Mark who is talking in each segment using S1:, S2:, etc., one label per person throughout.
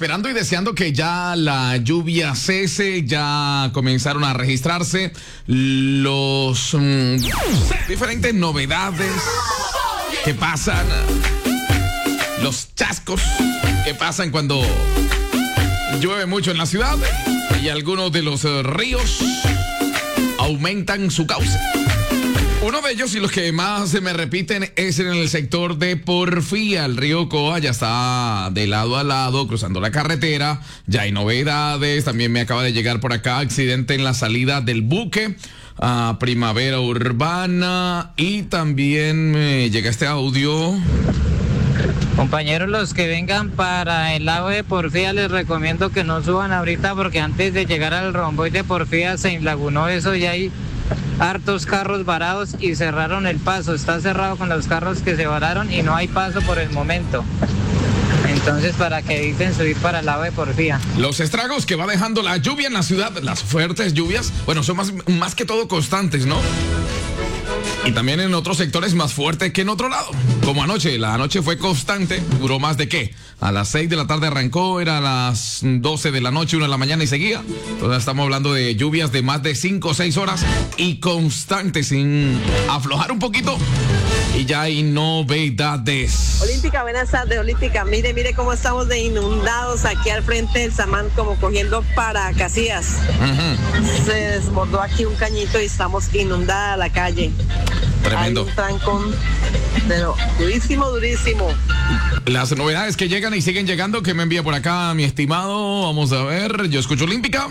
S1: esperando y deseando que ya la lluvia cese, ya comenzaron a registrarse los diferentes novedades que pasan, los chascos que pasan cuando llueve mucho en la ciudad y algunos de los ríos aumentan su cauce. Uno de ellos y los que más se me repiten es en el sector de Porfía. El río Coa ya está de lado a lado, cruzando la carretera. Ya hay novedades. También me acaba de llegar por acá accidente en la salida del buque a Primavera Urbana. Y también me llega este audio.
S2: Compañeros, los que vengan para el lado de Porfía les recomiendo que no suban ahorita porque antes de llegar al romboy de Porfía se enlagunó eso y hay hartos carros varados y cerraron el paso. Está cerrado con los carros que se vararon y no hay paso por el momento. Entonces, para que eviten subir para el lado de Porfía.
S1: Los estragos que va dejando la lluvia en la ciudad, las fuertes lluvias, bueno, son más que todo constantes, ¿no? Y también en otros sectores más fuerte que en otro lado. Como anoche, la noche fue constante. ¿Duró más de qué? A las 6 de la tarde arrancó, era a las 12 de la noche, 1 de la mañana y seguía. Entonces estamos hablando de lluvias de más de 5 o 6 horas y constantes, sin aflojar un poquito. Y ya hay novedades.
S3: Olímpica, buenas tardes, Olímpica. Mire cómo estamos de inundados aquí al frente del Samán, como cogiendo para Casillas. Se desbordó aquí un cañito y estamos inundada la calle.
S1: Tremendo.
S3: Hay un trancón, pero durísimo.
S1: Las novedades que llegan y siguen llegando, que me envía por acá mi estimado. Vamos a ver, yo escucho Olímpica.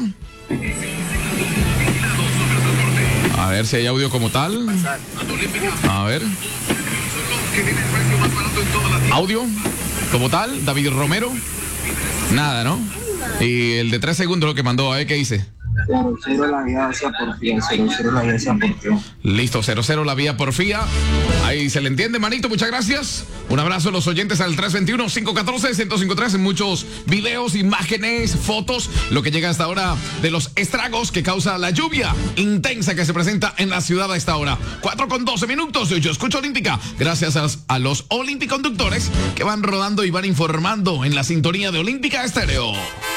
S1: A ver si hay audio como tal. A ver. Audio como tal, David Romero. Nada, ¿no? Y el de 3 segundos lo que mandó, a ver qué dice.
S4: 0-0 la vía hacia Porfía, 0-0 la vía hacia Porfía.
S1: Listo, 0-0 la vía Porfía. Ahí se le entiende, manito, muchas gracias. Un abrazo a los oyentes al 321-514-1053. Muchos videos, imágenes, fotos, lo que llega hasta ahora de los estragos que causa la lluvia intensa que se presenta en la ciudad a esta hora. 4:12. Yo escucho Olímpica. Gracias a los Olympic conductores que van rodando y van informando en la sintonía de Olímpica Estéreo.